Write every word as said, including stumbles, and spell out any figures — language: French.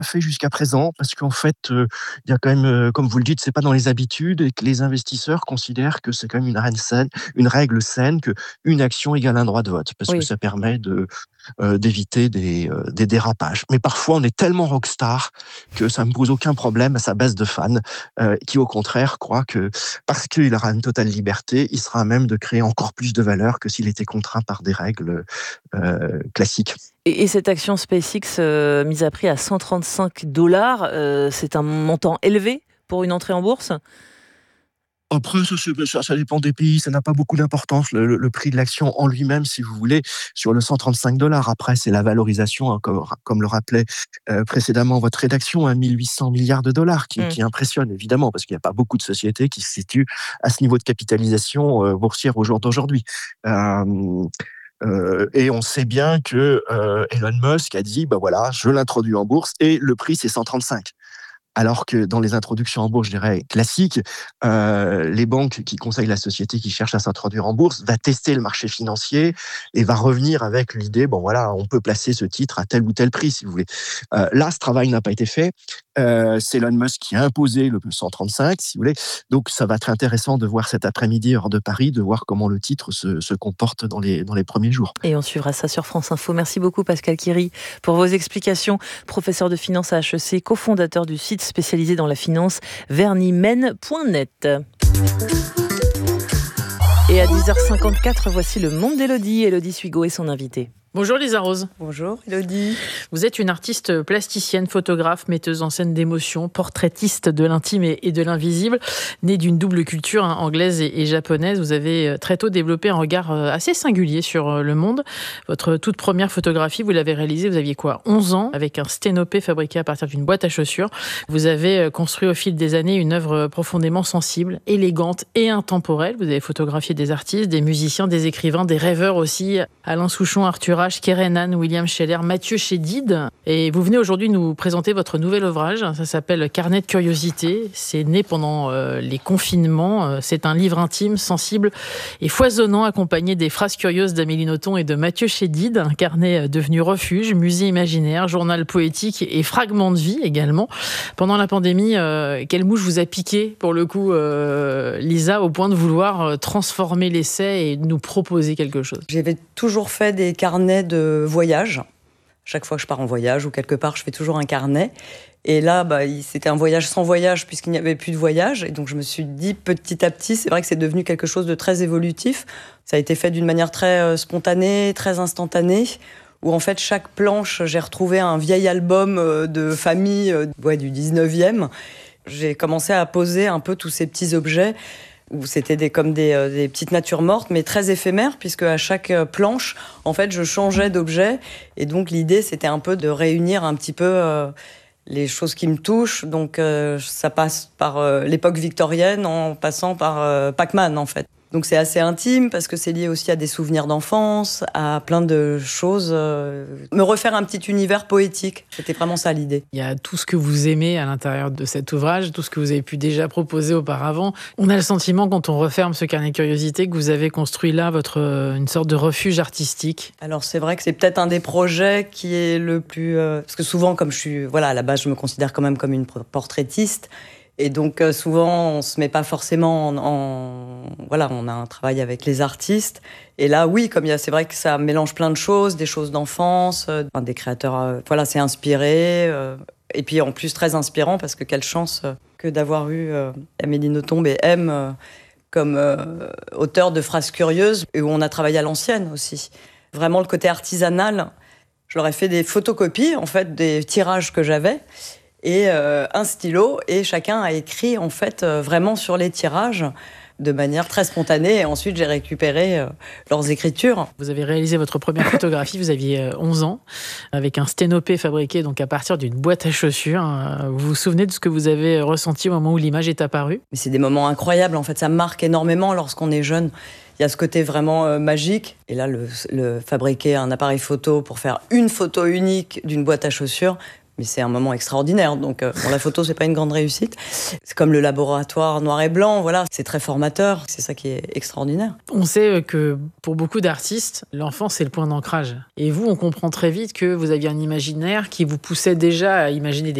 fait jusqu'à présent parce qu'en fait, heu, il y a quand même, heu, comme vous le dites, c'est pas dans les habitudes et que les investisseurs considèrent que c'est quand même une règle saine une règle saine, qu'une action égale un droit de vote parce que Oui. ça permet de, heu, d'éviter des, heu, des dérapages. Mais parfois, on est tellement rockstar que ça ne pose aucun problème à sa base de fans, heu, qui au contraire croient que parce qu'il aura une totale liberté, il sera à même de créer encore plus de valeur que s'il était contraint par des règles, heu, classiques. Et et cette action SpaceX, heu, mise à prix à cent trente-cinq dollars, heu, c'est un montant élevé pour une entrée en bourse? Après ça c'est ça ça dépend des pays, ça n'a pas beaucoup d'importance le le le prix de l'action en lui-même si vous voulez, sur le cent trente-cinq dollars. Après c'est la valorisation, hein, comme ra comme le rappelait, heu, précédemment votre rédaction, hein, mille huit cents milliards de dollars qui Mmh. qui impressionne évidemment, parce qu'il y a pas beaucoup de sociétés qui se situent à ce niveau de capitalisation, heu, boursière au jour d'aujourd'hui. Hem, heu et on sait bien que, heu, Elon Musk a dit: «Bah, voilà, je l'introduis en bourse et le prix c'est cent trente-cinq». Alors que dans les introductions en bourse, je dirais classiques, heu, les banques qui conseillent la société qui cherche à s'introduire en bourse va tester le marché financier et va revenir avec l'idée: «Bon voilà, on peut placer ce titre à tel ou tel prix», si vous voulez. Heu, là, ce travail n'a pas été fait. Heu, c'est Elon Musk qui a imposé le cent trente-cinq, si vous voulez. Donc ça va être intéressant de voir cet après-midi, heure de Paris, de voir comment le titre se se comporte dans les dans les premiers jours. Et on suivra ça sur France Info. Merci beaucoup Pascal Quéry pour vos explications. Professeur de finance à H E C, cofondateur du site spécialisé dans la finance vernimen point net. Et à dix heures cinquante-quatre, voici le monde d'Élodie. Élodie Suigo et son invité. Bonjour Lisa Rose. Bonjour Élodie. Vous êtes une artiste plasticienne, photographe, metteuse en scène d'émotions, portraitiste de l'intime et de l'invisible. Née d'une double culture, hein, anglaise et japonaise, vous avez très tôt développé un regard assez singulier sur le monde. Votre toute première photographie, vous l'avez réalisée, vous aviez quoi, onze ans, avec un sténopé fabriqué à partir d'une boîte à chaussures. Vous avez construit au fil des années une œuvre profondément sensible, élégante et intemporelle. Vous avez photographié des artistes, des musiciens, des écrivains, des rêveurs aussi. Alain Souchon, Arthur Kerenan, William Scheller, Mathieu Chédid. Et vous venez aujourd'hui nous présenter votre nouvel ouvrage. Ça s'appelle Carnet de curiosité. C'est né pendant euh, les confinements. C'est un livre intime, sensible et foisonnant, accompagné des phrases curieuses d'Amélie Nothomb et de Mathieu Chédid. Un carnet devenu refuge, musée imaginaire, journal poétique et fragment de vie également. Pendant la pandémie, euh, quelle mouche vous a piqué, pour le coup, euh, Lisa, au point de vouloir transformer l'essai et nous proposer quelque chose? J'avais toujours fait des carnets de voyage. Chaque fois que je pars en voyage ou quelque part, je fais toujours un carnet. Et là, bah, c'était un voyage sans voyage puisqu'il n'y avait plus de voyage. Et donc, je me suis dit petit à petit, c'est vrai que c'est devenu quelque chose de très évolutif. Ça a été fait d'une manière très euh, spontanée, très instantanée, où en fait, chaque planche, j'ai retrouvé un vieil album euh, de famille euh, ouais, du dix-neuvième. J'ai commencé à poser un peu tous ces petits objets où c'était des, comme des, euh, des petites natures mortes, mais très éphémères, puisque à chaque euh, planche, en fait, je changeais d'objet. Et donc, l'idée, c'était un peu de réunir un petit peu euh, les choses qui me touchent. Donc, euh, ça passe par euh, l'époque victorienne, en passant par euh, Pac-Man, en fait. Donc, c'est assez intime, parce que c'est lié aussi à des souvenirs d'enfance, à plein de choses. Euh, me refaire un petit univers poétique, c'était vraiment ça l'idée. Il y a tout ce que vous aimez à l'intérieur de cet ouvrage, tout ce que vous avez pu déjà proposer auparavant. On a le sentiment, quand on referme ce carnet de curiosité, que vous avez construit là votre, une sorte de refuge artistique. Alors, c'est vrai que c'est peut-être un des projets qui est le plus... Euh, parce que souvent, comme je suis... Voilà, à la base, je me considère quand même comme une portraitiste. Et donc, euh, souvent, on se met pas forcément en, en... Voilà, on a un travail avec les artistes. Et là, oui, comme il y a, c'est vrai que ça mélange plein de choses, des choses d'enfance, euh, des créateurs... Euh, voilà, c'est inspiré. Euh, et puis, en plus, très inspirant, parce que quelle chance euh, que d'avoir eu euh, Amélie Nothomb et M euh, comme euh, auteur de phrases curieuses, et où on a travaillé à l'ancienne aussi. Vraiment, le côté artisanal. Je leur ai fait des photocopies, en fait, des tirages que j'avais, et euh, un stylo, et chacun a écrit en fait euh, vraiment sur les tirages de manière très spontanée, et ensuite j'ai récupéré euh, leurs écritures. Vous avez réalisé votre première photographie, vous aviez euh, onze ans, avec un sténopé fabriqué donc à partir d'une boîte à chaussures. Vous vous souvenez de ce que vous avez ressenti au moment où l'image est apparue? Mais c'est des moments incroyables, en fait, ça marque énormément lorsqu'on est jeune. Il y a ce côté vraiment euh, magique, et là, le, le fabriquer un appareil photo pour faire une photo unique d'une boîte à chaussures, Mais c'est un moment extraordinaire. Donc, euh, bon, la photo, c'est pas une grande réussite. C'est comme le laboratoire noir et blanc. Voilà, c'est très formateur. C'est ça qui est extraordinaire. On sait que pour beaucoup d'artistes, l'enfance, c'est le point d'ancrage. Et vous, on comprend très vite que vous aviez un imaginaire qui vous poussait déjà à imaginer des